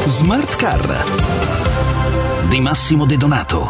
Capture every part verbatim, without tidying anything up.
Smart Car di Massimo De Donato.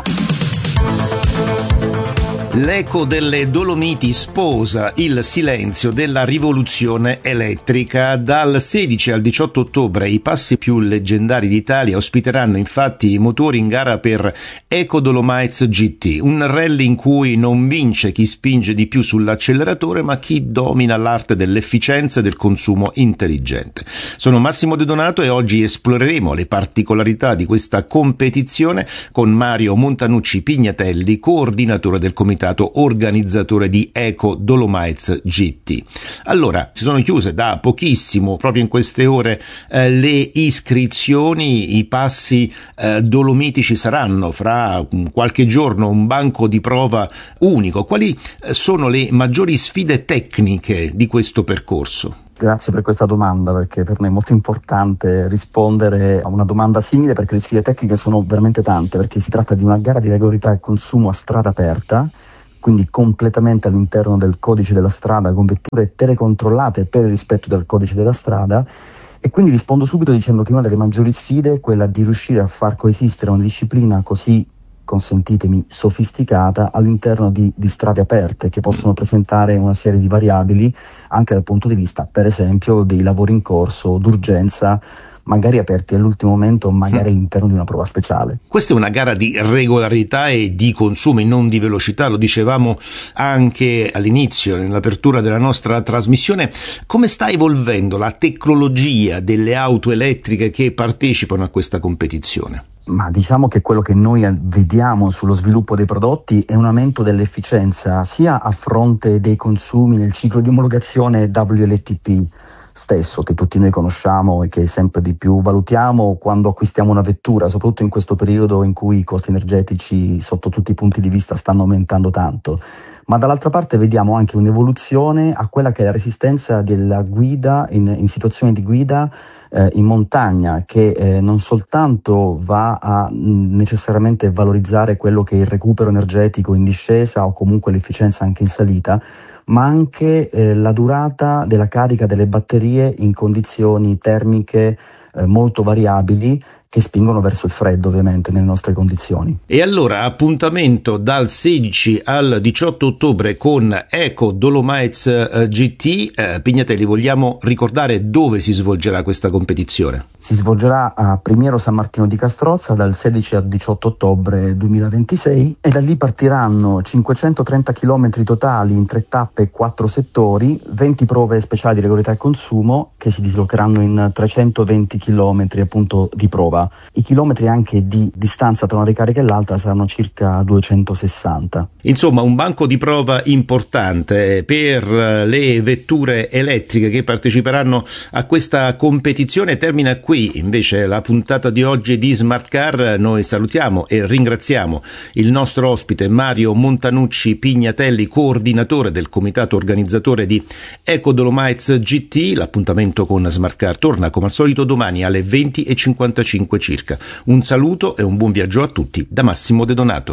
L'eco delle Dolomiti sposa il silenzio della rivoluzione elettrica. Dal sedici al diciotto ottobre i passi più leggendari d'Italia ospiteranno infatti i motori in gara per Eco Dolomites G T, un rally in cui non vince chi spinge di più sull'acceleratore ma chi domina l'arte dell'efficienza e del consumo intelligente. Sono Massimo De Donato e oggi esploreremo le particolarità di questa competizione con Mario Montanucci Pignatelli, coordinatore del comitato organizzatore di Eco Dolomites G T. Allora, si sono chiuse da pochissimo, proprio in queste ore, eh, le iscrizioni. I passi eh, dolomitici saranno fra qualche giorno un banco di prova unico. Quali eh, sono le maggiori sfide tecniche di questo percorso? Grazie per questa domanda, perché per me è molto importante rispondere a una domanda simile, perché le sfide tecniche sono veramente tante, perché si tratta di una gara di regolarità e consumo a strada aperta, quindi completamente all'interno del codice della strada, con vetture telecontrollate per il rispetto del codice della strada. E quindi rispondo subito dicendo che una delle maggiori sfide è quella di riuscire a far coesistere una disciplina così, consentitemi, sofisticata all'interno di, di strade aperte che possono presentare una serie di variabili anche dal punto di vista, per esempio, dei lavori in corso d'urgenza, magari aperti all'ultimo momento, magari all'interno di una prova speciale. Questa è una gara di regolarità e di consumi, non di velocità, lo dicevamo anche all'inizio, nell'apertura della nostra trasmissione. Come sta evolvendo la tecnologia delle auto elettriche che partecipano a questa competizione? Ma diciamo che quello che noi vediamo sullo sviluppo dei prodotti è un aumento dell'efficienza sia a fronte dei consumi nel ciclo di omologazione W L T P stesso, che tutti noi conosciamo e che sempre di più valutiamo quando acquistiamo una vettura, soprattutto in questo periodo in cui i costi energetici sotto tutti i punti di vista stanno aumentando tanto. Ma dall'altra parte vediamo anche un'evoluzione a quella che è la resistenza della guida in, in situazioni di guida eh, in montagna, che eh, non soltanto va a mh, necessariamente valorizzare quello che è il recupero energetico in discesa o comunque l'efficienza anche in salita, ma anche eh, la durata della carica delle batterie in condizioni termiche eh, molto variabili, che spingono verso il freddo ovviamente nelle nostre condizioni. E allora appuntamento dal sedici al diciotto ottobre con Eco Dolomites eh, G T. Eh, Pignatelli, vogliamo ricordare dove si svolgerà questa competizione? Si svolgerà a Primiero San Martino di Castrozza dal sedici al diciotto ottobre duemilaventisei e da lì partiranno cinquecentotrenta chilometri totali in tre tappe e quattro settori, venti prove speciali di regolarità e consumo che si dislocheranno in trecentoventi chilometri appunto di prova. I chilometri anche di distanza tra una ricarica e l'altra saranno circa duecentosessanta. Insomma, un banco di prova importante per le vetture elettriche che parteciperanno a questa competizione. Termina qui invece la puntata di oggi di Smart Car. Noi salutiamo e ringraziamo il nostro ospite Mario Montanucci Pignatelli, coordinatore del comitato organizzatore di Eco Dolomites G T. L'appuntamento con Smart Car torna come al solito domani alle venti e cinquantacinque circa. Un saluto e un buon viaggio a tutti da Massimo De Donato.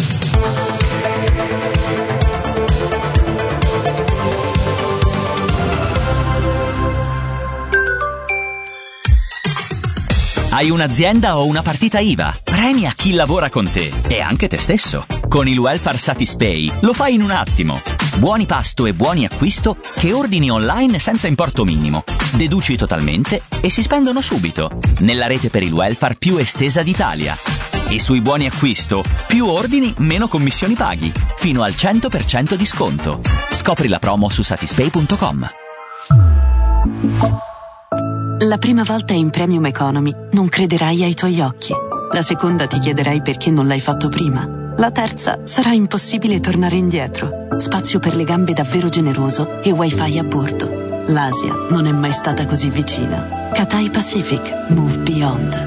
Hai un'azienda o una partita I V A? Premia chi lavora con te e anche te stesso. Con il Welfare Satispay lo fai in un attimo. Buoni pasto e buoni acquisto che ordini online senza importo minimo. Deduci totalmente e si spendono subito. Nella rete per il welfare più estesa d'Italia. E sui buoni acquisto, più ordini, meno commissioni paghi. Fino al cento per cento di sconto. Scopri la promo su satispay punto com. La prima volta in Premium Economy non crederai ai tuoi occhi. La seconda ti chiederai perché non l'hai fatto prima. La terza sarà impossibile tornare indietro. Spazio per le gambe davvero generoso e wifi a bordo. L'Asia non è mai stata così vicina. Cathay Pacific. Move Beyond.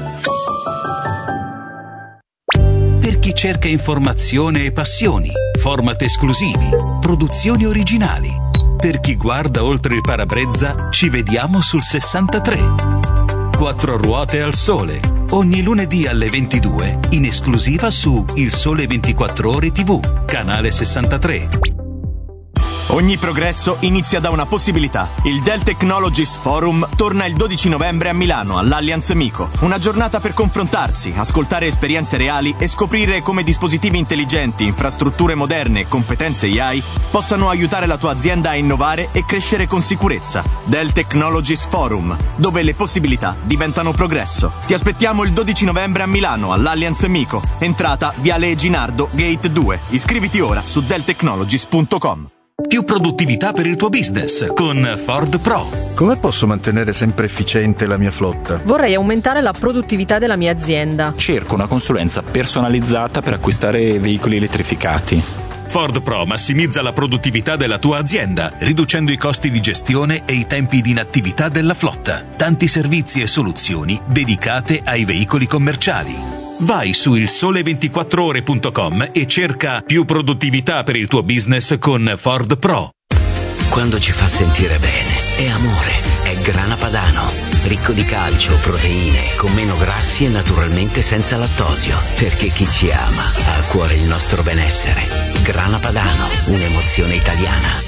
Per chi cerca informazione e passioni, format esclusivi, produzioni originali. Per chi guarda oltre il parabrezza, ci vediamo sul sessantatré. Quattro ruote al sole. Ogni lunedì alle ventidue, in esclusiva su Il Sole ventiquattro Ore tivù, canale sessantatré. Ogni progresso inizia da una possibilità. Il Dell Technologies Forum torna il dodici novembre a Milano, all'Allianz MiCo. Una giornata per confrontarsi, ascoltare esperienze reali e scoprire come dispositivi intelligenti, infrastrutture moderne e competenze A I possano aiutare la tua azienda a innovare e crescere con sicurezza. Dell Technologies Forum, dove le possibilità diventano progresso. Ti aspettiamo il dodici novembre a Milano, all'Allianz MiCo. Entrata Viale Eginardo, Gate due. Iscriviti ora su dell technologies punto com. Più produttività per il tuo business con Ford Pro. Come posso mantenere sempre efficiente la mia flotta? Vorrei aumentare la produttività della mia azienda. Cerco una consulenza personalizzata per acquistare veicoli elettrificati. Ford Pro massimizza la produttività della tua azienda, riducendo i costi di gestione e i tempi di inattività della flotta. Tanti servizi e soluzioni dedicate ai veicoli commerciali. Vai su il sole ventiquattro ore punto com e cerca più produttività per il tuo business con Ford Pro. Quando ci fa sentire bene, è amore, è Grana Padano. Ricco di calcio, proteine, con meno grassi e naturalmente senza lattosio. Perché chi ci ama ha a cuore il nostro benessere. Grana Padano, un'emozione italiana.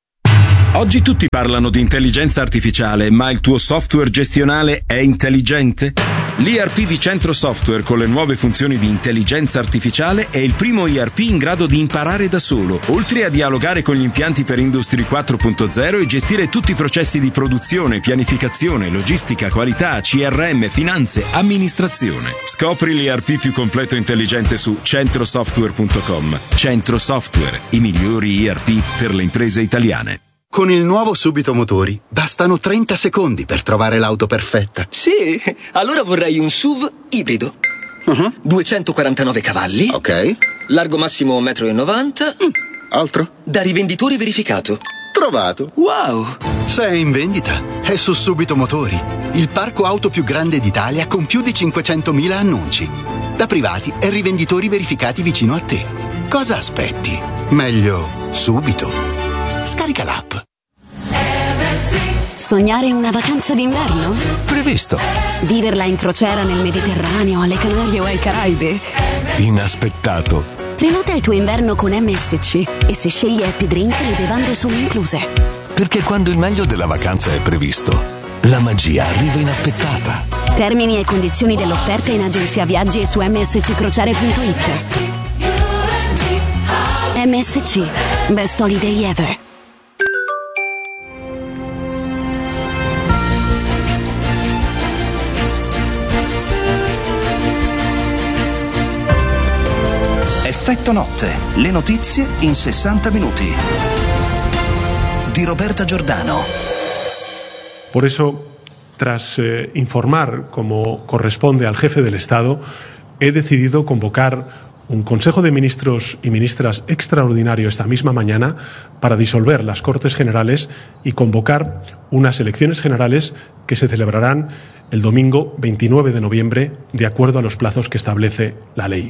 Oggi tutti parlano di intelligenza artificiale, ma il tuo software gestionale è intelligente? L'E R P di Centro Software con le nuove funzioni di intelligenza artificiale è il primo E R P in grado di imparare da solo, oltre a dialogare con gli impianti per Industry quattro punto zero e gestire tutti i processi di produzione, pianificazione, logistica, qualità, C R M, finanze, amministrazione. Scopri l'E R P più completo e intelligente su centro software punto com. Centro Software, i migliori E R P per le imprese italiane. Con il nuovo Subito Motori bastano trenta secondi per trovare l'auto perfetta. Sì, allora vorrei un S U V ibrido. Uh-huh. duecentoquarantanove cavalli. Ok. Largo massimo uno virgola novanta metri. Mm. Altro? Da rivenditore verificato. Trovato. Wow! Se è in vendita, è su Subito Motori, il parco auto più grande d'Italia con più di cinquecentomila annunci. Da privati e rivenditori verificati vicino a te. Cosa aspetti? Meglio subito. Scarica l'app. Sognare una vacanza d'inverno? Previsto. Viverla in crociera nel Mediterraneo, alle Canarie o ai Caraibi? Inaspettato. Prenota il tuo inverno con M S C e se scegli Happy Drink le bevande sono incluse. Perché quando il meglio della vacanza è previsto, la magia arriva inaspettata. Termini e condizioni dell'offerta in agenzia viaggi e su m s c crociere punto i t. M S C. Best holiday ever. Effetto notte, le notizie in sesanta minuti. Di Roberta Giordano. Por eso, tras eh, informar como corresponde al jefe del Estado, he decidido convocar un Consejo de Ministros y Ministras extraordinario esta misma mañana para disolver las Cortes Generales y convocar unas elecciones generales que se celebrarán el domingo veintinueve de noviembre, de acuerdo a los plazos que establece la ley.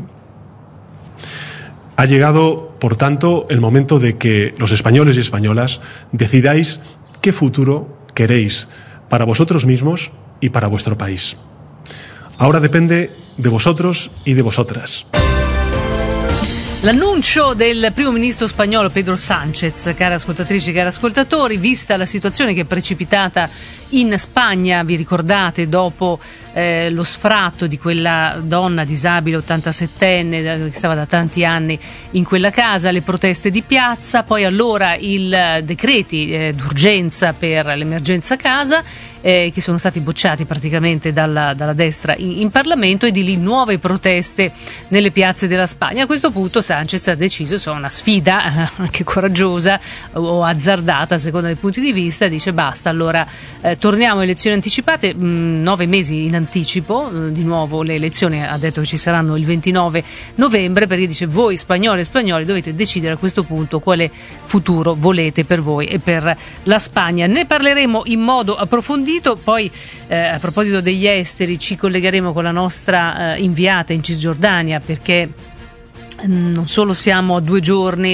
Ha llegado, por tanto, el momento de que los españoles y españolas decidáis qué futuro queréis para vosotros mismos y para vuestro país. Ahora depende de vosotros y de vosotras. L'annuncio del primo ministro spagnolo Pedro Sánchez, care ascoltatrici e cari ascoltatori, vista la situazione che è precipitata in Spagna, vi ricordate, dopo eh, lo sfratto di quella donna disabile ottantasettenne che stava da tanti anni in quella casa, le proteste di piazza, poi allora i decreti eh, d'urgenza per l'emergenza casa eh, che sono stati bocciati praticamente dalla, dalla destra in, in Parlamento, e di lì nuove proteste nelle piazze della Spagna. A questo punto Sánchez ha deciso, insomma, una sfida eh, anche coraggiosa o azzardata a seconda dei punti di vista, dice basta, allora eh, torniamo a elezioni anticipate, mh, nove mesi in anticipo, eh, di nuovo le elezioni, ha detto che ci saranno il ventinove novembre, perché dice voi spagnoli e spagnoli dovete decidere a questo punto quale futuro volete per voi e per la Spagna. Ne parleremo in modo approfondito, poi eh, a proposito degli esteri ci collegheremo con la nostra eh, inviata in Cisgiordania, perché non solo siamo a due giorni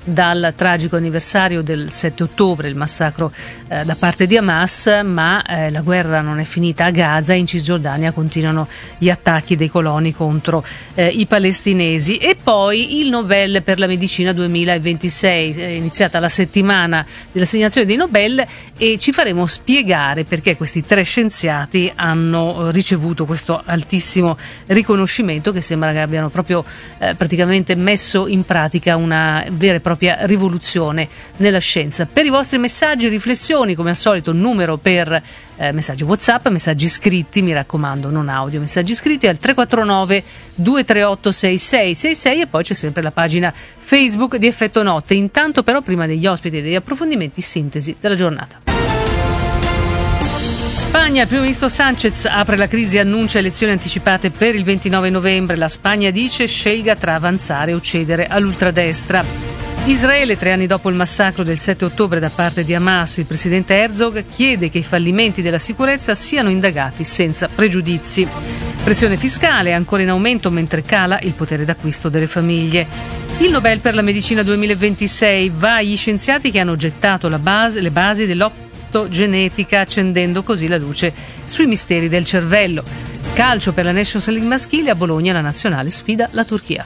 dal tragico anniversario del sette ottobre, il massacro eh, da parte di Hamas, ma eh, la guerra non è finita a Gaza e in Cisgiordania continuano gli attacchi dei coloni contro eh, i palestinesi. E poi il Nobel per la medicina duemilaventisei, è iniziata la settimana dell'assegnazione dei Nobel e ci faremo spiegare perché questi tre scienziati hanno ricevuto questo altissimo riconoscimento, che sembra che abbiano proprio eh, praticamente messo in pratica una vera e propria rivoluzione nella scienza. Per i vostri messaggi e riflessioni, come al solito, numero per eh, messaggi WhatsApp, messaggi scritti, mi raccomando, non audio, messaggi scritti al tre quattro nove due tre otto sei sei sei sei, e poi c'è sempre la pagina Facebook di Effetto Notte. Intanto però, prima degli ospiti e degli approfondimenti, sintesi della giornata. Spagna, il primo ministro Sánchez apre la crisi e annuncia elezioni anticipate per il ventinove novembre. La Spagna dice scelga tra avanzare o cedere all'ultradestra. Israele, tre anni dopo il massacro del sette ottobre da parte di Hamas, il presidente Herzog chiede che i fallimenti della sicurezza siano indagati senza pregiudizi. Pressione fiscale ancora in aumento mentre cala il potere d'acquisto delle famiglie. Il Nobel per la medicina duemilaventisei va agli scienziati che hanno gettato la base, le basi dell'optogenetica, accendendo così la luce sui misteri del cervello. Calcio per la Nations League maschile, a Bologna la nazionale sfida la Turchia.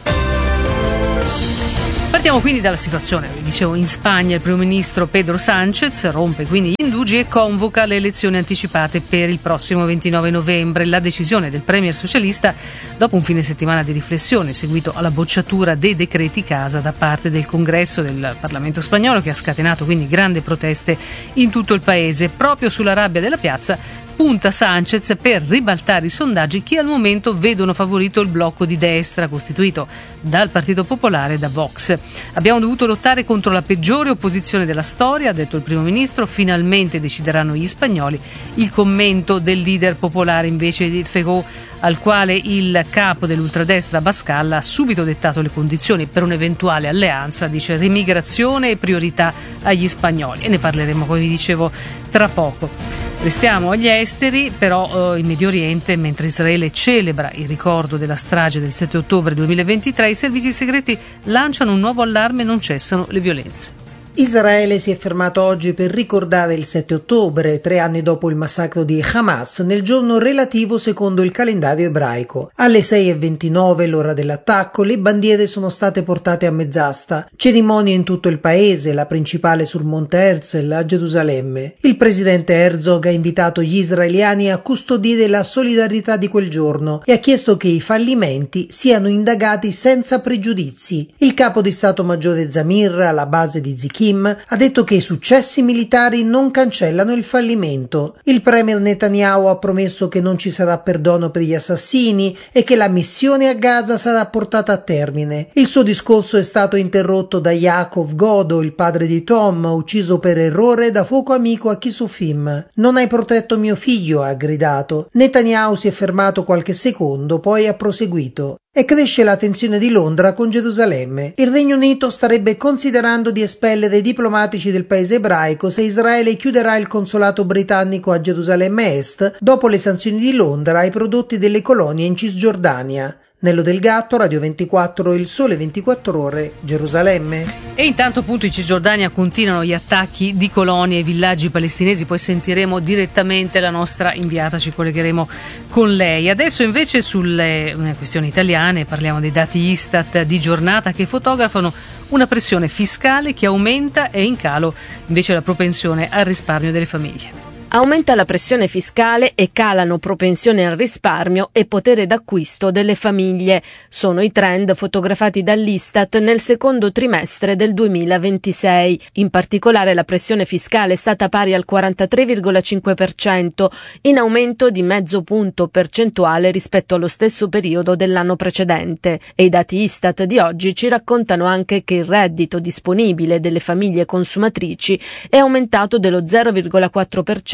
Partiamo quindi dalla situazione, vi dicevo, in Spagna. Il primo ministro Pedro Sánchez rompe quindi gli indugi e convoca le elezioni anticipate per il prossimo ventinove novembre. La decisione del premier socialista dopo un fine settimana di riflessione seguito alla bocciatura dei decreti casa da parte del Congresso del Parlamento spagnolo, che ha scatenato quindi grandi proteste in tutto il paese. Proprio sulla rabbia della piazza punta Sánchez per ribaltare i sondaggi che al momento vedono favorito il blocco di destra costituito dal Partito Popolare e da Vox. Abbiamo dovuto lottare contro la peggiore opposizione della storia, ha detto il primo ministro, finalmente decideranno gli spagnoli. Il commento del leader popolare invece di Feijóo, al quale il capo dell'ultradestra Abascal ha subito dettato le condizioni per un'eventuale alleanza, dice remigrazione e priorità agli spagnoli, e ne parleremo, come vi dicevo, tra poco. Restiamo agli esteri, però eh, in Medio Oriente, mentre Israele celebra il ricordo della strage del sette ottobre duemilaventitré, i servizi segreti lanciano un nuovo allarme e non cessano le violenze. Israele si è fermato oggi per ricordare il sette ottobre, tre anni dopo il massacro di Hamas, nel giorno relativo secondo il calendario ebraico. Alle sei e ventinove, l'ora dell'attacco, le bandiere sono state portate a mezz'asta. Cerimonie in tutto il paese, la principale sul Monte Herzl a Gerusalemme. Il presidente Herzog ha invitato gli israeliani a custodire la solidarietà di quel giorno e ha chiesto che i fallimenti siano indagati senza pregiudizi. Il capo di Stato Maggiore Zamir, alla base di Zichir, ha detto che i successi militari non cancellano il fallimento. Il premier Netanyahu ha promesso che non ci sarà perdono per gli assassini e che la missione a Gaza sarà portata a termine. Il suo discorso è stato interrotto da Yaakov Godo, il padre di Tom, ucciso per errore da fuoco amico a Kisufim. Non hai protetto mio figlio, ha gridato. Netanyahu si è fermato qualche secondo, poi ha proseguito. E cresce la tensione di Londra con Gerusalemme. Il Regno Unito starebbe considerando di espellere i diplomatici del paese ebraico se Israele chiuderà il consolato britannico a Gerusalemme Est dopo le sanzioni di Londra ai prodotti delle colonie in Cisgiordania. Nello Del Gatto, Radio ventiquattro, Il Sole ventiquattro Ore, Gerusalemme. E intanto appunto in Cisgiordania continuano gli attacchi di colonie e villaggi palestinesi, poi sentiremo direttamente la nostra inviata, ci collegheremo con lei. Adesso invece sulle questioni italiane parliamo dei dati Istat di giornata che fotografano una pressione fiscale che aumenta e in calo invece la propensione al risparmio delle famiglie. Aumenta la pressione fiscale e calano propensione al risparmio e potere d'acquisto delle famiglie. Sono i trend fotografati dall'Istat nel secondo trimestre del duemilaventisei. In particolare la pressione fiscale è stata pari al quarantatré virgola cinque per cento, in aumento di mezzo punto percentuale rispetto allo stesso periodo dell'anno precedente. E i dati Istat di oggi ci raccontano anche che il reddito disponibile delle famiglie consumatrici è aumentato dello zero virgola quattro per cento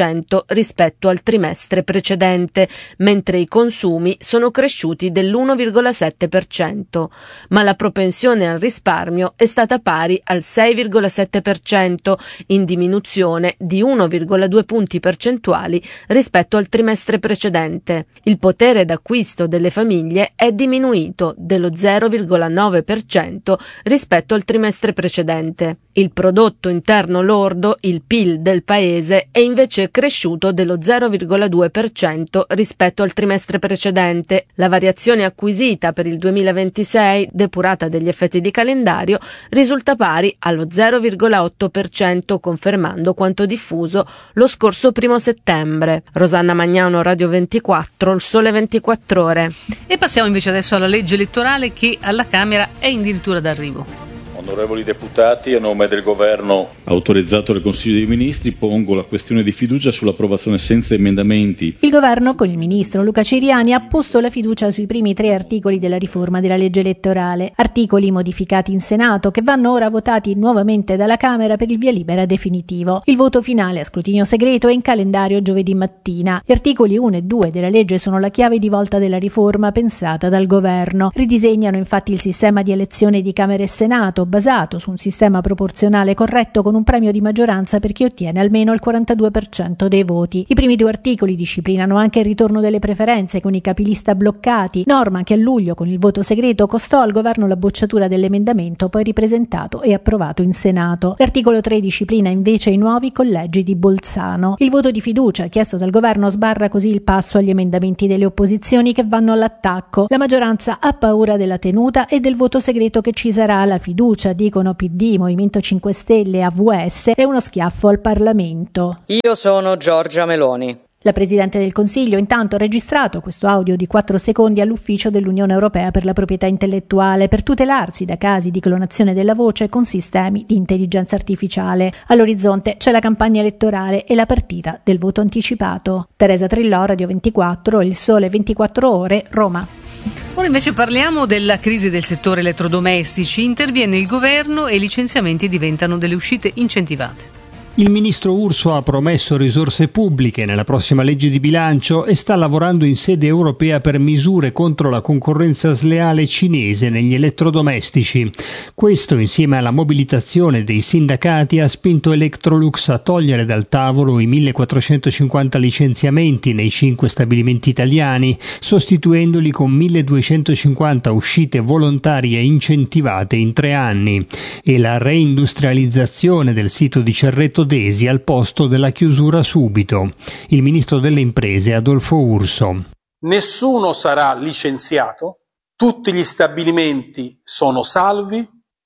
cento rispetto al trimestre precedente, mentre i consumi sono cresciuti dell'uno virgola sette per cento. Ma la propensione al risparmio è stata pari al sei virgola sette per cento, in diminuzione di uno virgola due punti percentuali rispetto al trimestre precedente. Il potere d'acquisto delle famiglie è diminuito dello zero virgola nove per cento rispetto al trimestre precedente. Il prodotto interno lordo, il P I L del paese, è invece cresciuto dello zero virgola due per cento rispetto al trimestre precedente. La variazione acquisita per il duemilaventisei, depurata degli effetti di calendario, risulta pari allo zero virgola otto per cento, confermando quanto diffuso lo scorso primo settembre. Rosanna Magnano, Radio ventiquattro, Il Sole ventiquattro Ore. E passiamo invece adesso alla legge elettorale, che alla Camera è addirittura d'arrivo. Onorevoli deputati, a nome del Governo, autorizzato dal Consiglio dei Ministri, pongo la questione di fiducia sull'approvazione senza emendamenti. Il Governo, con il Ministro Luca Ciriani, ha posto la fiducia sui primi tre articoli della riforma della legge elettorale, articoli modificati in Senato che vanno ora votati nuovamente dalla Camera per il via libera definitivo. Il voto finale a scrutinio segreto è in calendario giovedì mattina. Gli articoli uno e due della legge sono la chiave di volta della riforma pensata dal Governo. Ridisegnano infatti il sistema di elezione di Camera e Senato, basato su un sistema proporzionale corretto con un premio di maggioranza per chi ottiene almeno il quarantadue per cento dei voti. I primi due articoli disciplinano anche il ritorno delle preferenze con i capilista bloccati, norma che a luglio con il voto segreto costò al governo la bocciatura dell'emendamento poi ripresentato e approvato in Senato. L'articolo tre disciplina invece i nuovi collegi di Bolzano. Il voto di fiducia chiesto dal governo sbarra così il passo agli emendamenti delle opposizioni che vanno all'attacco. La maggioranza ha paura della tenuta e del voto segreto che ci sarà. La fiducia, dicono P D, Movimento cinque Stelle e A V S, è uno schiaffo al Parlamento. Io sono Giorgia Meloni. La Presidente del Consiglio intanto ha registrato questo audio di quattro secondi all'ufficio dell'Unione Europea per la proprietà intellettuale per tutelarsi da casi di clonazione della voce con sistemi di intelligenza artificiale. All'orizzonte c'è la campagna elettorale e la partita del voto anticipato. Teresa Trillò, Radio ventiquattro, Il Sole ventiquattro Ore, Roma. Ora invece parliamo della crisi del settore elettrodomestici. Interviene il governo e i licenziamenti diventano delle uscite incentivate. Il ministro Urso ha promesso risorse pubbliche nella prossima legge di bilancio e sta lavorando in sede europea per misure contro la concorrenza sleale cinese negli elettrodomestici. Questo, insieme alla mobilitazione dei sindacati, ha spinto Electrolux a togliere dal tavolo i millequattrocentocinquanta licenziamenti nei cinque stabilimenti italiani, sostituendoli con milleduecentocinquanta uscite volontarie incentivate in tre anni, e la reindustrializzazione del sito di Cerreto Desi al posto della chiusura subito. Il ministro delle imprese Adolfo Urso. Nessuno sarà licenziato, tutti gli stabilimenti sono salvi,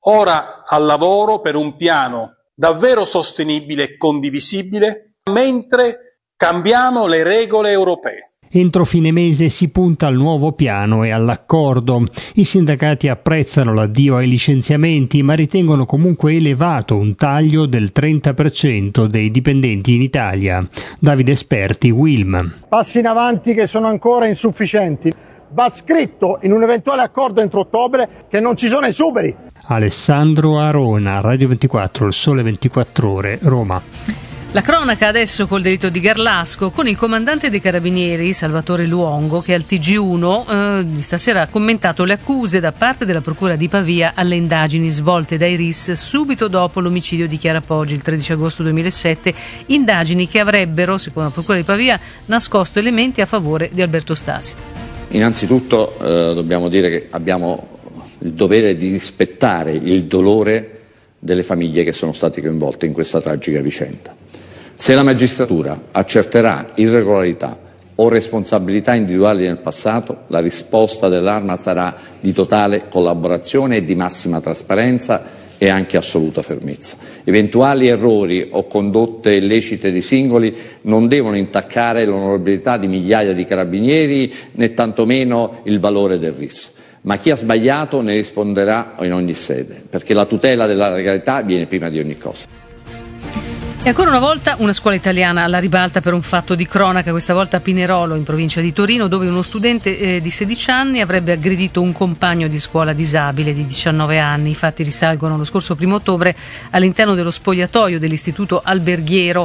ora al lavoro per un piano davvero sostenibile e condivisibile, mentre cambiamo le regole europee. Entro fine mese si punta al nuovo piano e all'accordo. I sindacati apprezzano l'addio ai licenziamenti, ma ritengono comunque elevato un taglio del trenta per cento dei dipendenti in Italia. Davide Esperti, Wilm. Passi in avanti che sono ancora insufficienti. Va scritto in un eventuale accordo entro ottobre che non ci sono esuberi. Alessandro Arona, Radio ventiquattro, Il Sole ventiquattro Ore, Roma. La cronaca adesso col delitto di Garlasco, con il comandante dei Carabinieri, Salvatore Luongo, che al T G uno eh, stasera ha commentato le accuse da parte della Procura di Pavia alle indagini svolte dai R I S subito dopo l'omicidio di Chiara Poggi il tredici agosto duemilasette, indagini che avrebbero, secondo la Procura di Pavia, nascosto elementi a favore di Alberto Stasi. Innanzitutto eh, dobbiamo dire che abbiamo il dovere di rispettare il dolore delle famiglie che sono state coinvolte in questa tragica vicenda. Se la magistratura accerterà irregolarità o responsabilità individuali nel passato, la risposta dell'Arma sarà di totale collaborazione e di massima trasparenza e anche assoluta fermezza. Eventuali errori o condotte illecite di singoli non devono intaccare l'onorabilità di migliaia di carabinieri né tantomeno il valore del R I S. Ma chi ha sbagliato ne risponderà in ogni sede, perché la tutela della legalità viene prima di ogni cosa. E ancora una volta una scuola italiana alla ribalta per un fatto di cronaca, questa volta a Pinerolo, in provincia di Torino, dove uno studente eh, di sedici anni avrebbe aggredito un compagno di scuola disabile di diciannove anni. I fatti risalgono lo scorso primo ottobre all'interno dello spogliatoio dell'istituto alberghiero.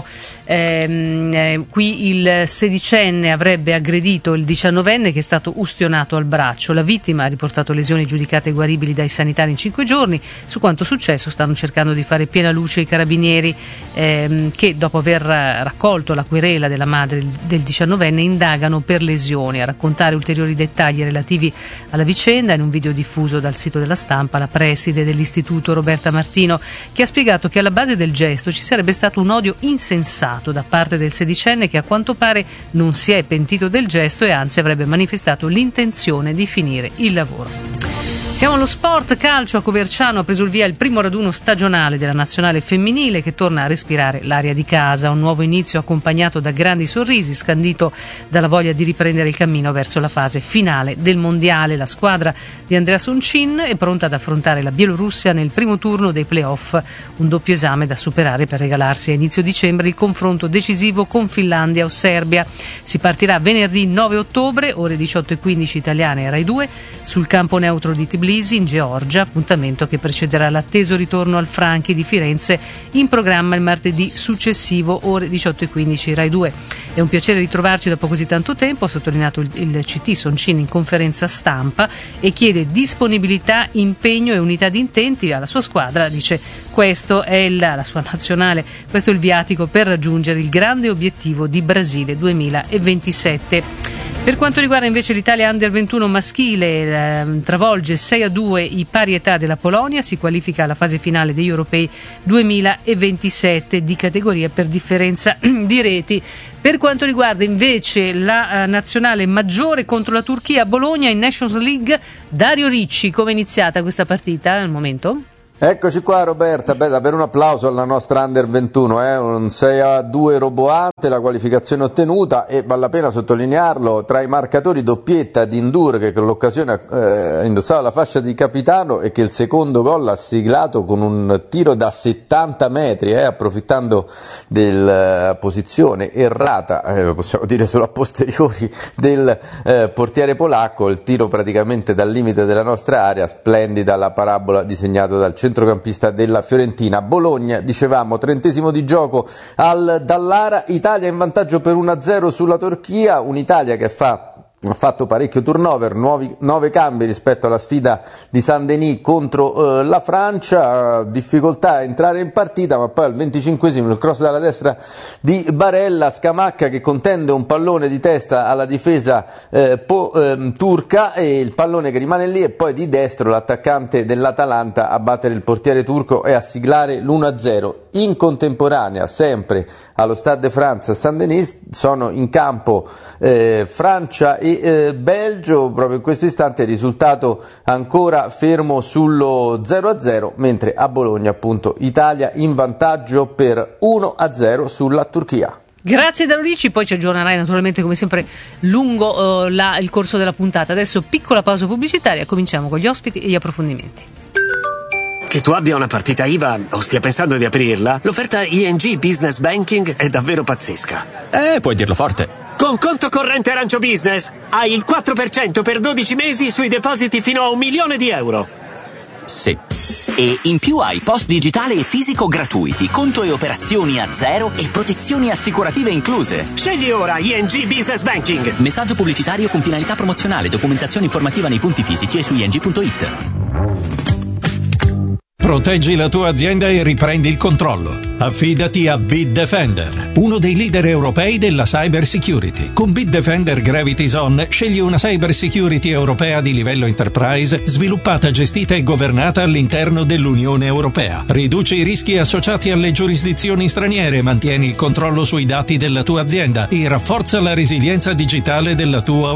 Eh, eh, qui il sedicenne avrebbe aggredito il diciannovenne, che è stato ustionato al braccio. La vittima ha riportato lesioni giudicate guaribili dai sanitari in cinque giorni. Su quanto successo stanno cercando di fare piena luce i carabinieri, eh, che dopo aver raccolto la querela della madre del diciannovenne indagano per lesioni. A raccontare ulteriori dettagli relativi alla vicenda, in un video diffuso dal sito della Stampa, la preside dell'istituto Roberta Martino, che ha spiegato che alla base del gesto ci sarebbe stato un odio insensato da parte del sedicenne, che a quanto pare non si è pentito del gesto e anzi avrebbe manifestato l'intenzione di finire il lavoro. Siamo allo sport. Calcio. A Coverciano ha preso il via il primo raduno stagionale della nazionale femminile, che torna a respirare l'aria di casa. Un nuovo inizio accompagnato da grandi sorrisi, scandito dalla voglia di riprendere il cammino verso la fase finale del mondiale. La squadra di Andrea Soncin è pronta ad affrontare la Bielorussia nel primo turno dei play-off, un doppio esame da superare per regalarsi a inizio dicembre il confronto decisivo con Finlandia o Serbia. Si partirà venerdì nove ottobre, ore diciotto e quindici italiane, Rai due, sul campo neutro di Tbilisi in Georgia, appuntamento che precederà l'atteso ritorno al Franchi di Firenze, in programma il martedì successivo, ore diciotto e quindici, Rai due. È un piacere ritrovarci dopo così tanto tempo, ha sottolineato il, il C T Soncin in conferenza stampa, e chiede disponibilità, impegno e unità di intenti alla sua squadra. Dice: questo è il, la sua nazionale, questo è il viatico per raggiungere il grande obiettivo di Brasile duemilaventisette. Per quanto riguarda invece l'Italia Under ventuno maschile, eh, travolge sei a due i pari età della Polonia, si qualifica alla fase finale degli europei duemilaventisette di categoria per differenza di reti. Per quanto riguarda invece la eh, nazionale maggiore contro la Turchia a Bologna in Nations League, Dario Ricci, come è iniziata questa partita al momento? Eccoci qua Roberta, beh, davvero un applauso alla nostra Under ventuno, eh? Un sei a due roboante, la qualificazione ottenuta, e vale la pena sottolinearlo, tra i marcatori doppietta di Ndur, che con l'occasione eh, indossava la fascia di capitano e che il secondo gol ha siglato con un tiro da settanta metri, eh, approfittando della posizione errata, eh, possiamo dire solo a posteriori, del eh, portiere polacco. Il tiro praticamente dal limite della nostra area, splendida la parabola disegnata dal centrocampista della Fiorentina. Bologna, dicevamo, trentesimo di gioco al Dallara, Italia in vantaggio per uno a zero sulla Turchia, un'Italia che fa ha fatto parecchio turnover, nuovi, nove cambi rispetto alla sfida di Saint-Denis contro eh, la Francia, difficoltà a entrare in partita, ma poi al venticinquesimo il cross dalla destra di Barella, Scamacca che contende un pallone di testa alla difesa eh, po, eh, turca, e il pallone che rimane lì, e poi di destro l'attaccante dell'Atalanta a battere il portiere turco e a siglare l'uno a zero. In contemporanea, sempre allo Stade de France a Saint-Denis, sono in campo eh, Francia e eh, Belgio. Proprio in questo istante il risultato ancora fermo sullo zero a zero, mentre a Bologna appunto Italia in vantaggio per uno a zero sulla Turchia. Grazie Daurici, poi ci aggiornerai naturalmente come sempre lungo uh, la, il corso della puntata. Adesso piccola pausa pubblicitaria, cominciamo con gli ospiti e gli approfondimenti. Che tu abbia una partita I V A o stia pensando di aprirla, l'offerta I N G Business Banking è davvero pazzesca. Eh, puoi dirlo forte. Con conto corrente Arancio Business hai il quattro per cento per dodici mesi sui depositi fino a un milione di euro. Sì. E in più hai post digitale e fisico gratuiti, conto e operazioni a zero e protezioni assicurative incluse. Scegli ora I N G Business Banking. Messaggio pubblicitario con finalità promozionale, documentazione informativa nei punti fisici e su ing punto it. Proteggi la tua azienda e riprendi il controllo. Affidati a Bitdefender, uno dei leader europei della cyber security. Con Bitdefender Gravity Zone scegli una cyber security europea di livello enterprise, sviluppata, gestita e governata all'interno dell'Unione Europea. Riduci i rischi associati alle giurisdizioni straniere, mantieni il controllo sui dati della tua azienda e rafforza la resilienza digitale della tua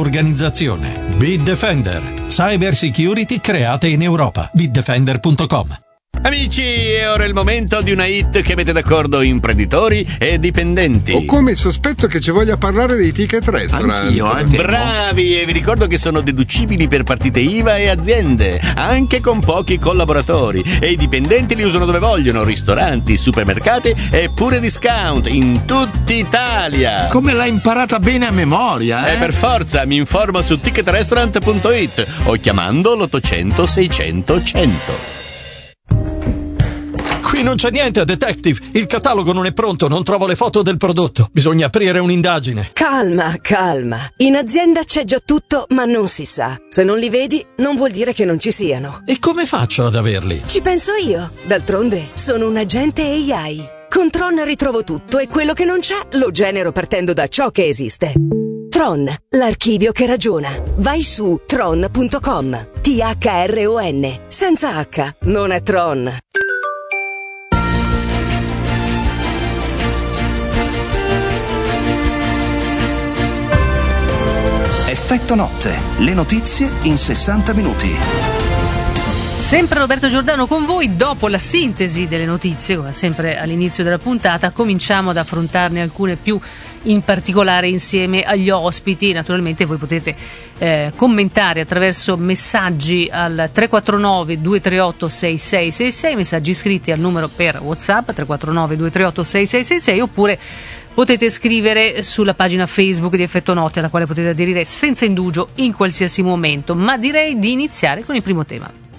organizzazione. Bitdefender, cyber security creata in Europa. bitdefender punto com. Amici, è ora il momento di una hit che mette d'accordo imprenditori e dipendenti. Ho come il sospetto che ci voglia parlare dei ticket restaurant. Anch'io, eh, bravi, e vi ricordo che sono deducibili per partite I V A e aziende, anche con pochi collaboratori. E i dipendenti li usano dove vogliono: ristoranti, supermercati e pure discount in tutta Italia. Come l'hai imparata bene a memoria, eh? Eh, per forza, mi informo su ticket restaurant punto it o chiamando l'ottocento seicento cento. Qui non c'è niente, detective. Il catalogo non è pronto, non trovo le foto del prodotto. Bisogna aprire un'indagine. Calma, calma. In azienda c'è già tutto, ma non si sa. Se non li vedi, non vuol dire che non ci siano. E come faccio ad averli? Ci penso io. D'altronde, sono un agente A I. Con Tron ritrovo tutto e quello che non c'è lo genero partendo da ciò che esiste. Tron, l'archivio che ragiona. Vai su tron punto com. T H R O N. Senza H. Non è Tron. Effetto notte, le notizie in sessanta minuti. Sempre Roberto Giordano con voi. Dopo la sintesi delle notizie, come sempre all'inizio della puntata, cominciamo ad affrontarne alcune più in particolare insieme agli ospiti. Naturalmente voi potete eh, commentare attraverso messaggi al tre quattro nove due tre otto sei sei sei sei, messaggi scritti al numero per WhatsApp tre quattro nove due tre otto sei sei sei sei, oppure potete scrivere sulla pagina Facebook di Effetto Notte, alla quale potete aderire senza indugio in qualsiasi momento. Ma direi di iniziare con il primo tema.